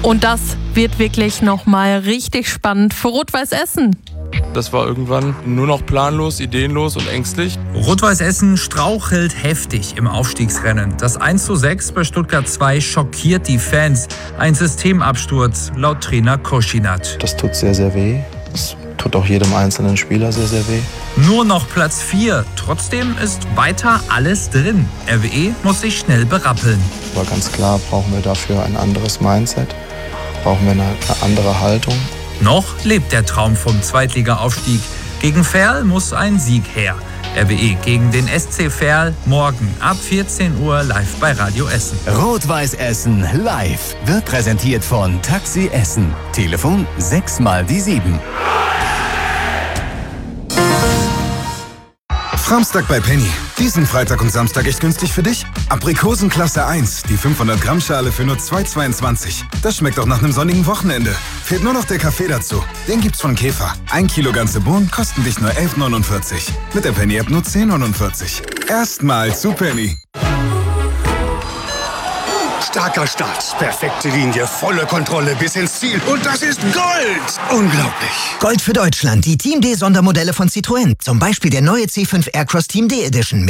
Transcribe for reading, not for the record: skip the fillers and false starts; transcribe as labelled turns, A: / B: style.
A: Und das wird wirklich nochmal richtig spannend für Rot-Weiß Essen.
B: Das war irgendwann nur noch planlos, ideenlos und ängstlich.
C: Rot-Weiß Essen strauchelt heftig im Aufstiegsrennen. Das 1:6 bei Stuttgart 2 schockiert die Fans. Ein Systemabsturz laut Trainer Koschinat.
D: Das tut sehr, sehr weh. Das tut auch jedem einzelnen Spieler sehr, sehr weh.
C: Nur noch Platz 4. Trotzdem ist weiter alles drin. RWE muss sich schnell berappeln.
D: Aber ganz klar brauchen wir dafür ein anderes Mindset. Brauchen wir eine andere Haltung.
C: Noch lebt der Traum vom Zweitliga-Aufstieg. Gegen Verl muss ein Sieg her. RWE gegen den SC Verl morgen ab 14 Uhr live bei Radio Essen.
E: Rot-Weiß Essen live wird präsentiert von Taxi Essen. Telefon 6 mal die 7.
F: Samstag bei Penny. Diesen Freitag und Samstag echt günstig für dich? Aprikosen Klasse 1, die 500 Gramm Schale für nur 2,22. Das schmeckt auch nach einem sonnigen Wochenende. Fehlt nur noch der Kaffee dazu. Den gibt's von Käfer. 1 Kilo ganze Bohnen kosten dich nur 11,49. Mit der Penny-App nur 10,49. Erstmal zu Penny.
G: Starker Start, perfekte Linie, volle Kontrolle bis ins Ziel. Und das ist Gold! Unglaublich.
H: Gold für Deutschland, die Team D Sondermodelle von Citroën. Zum Beispiel der neue C5 Aircross Team D Edition.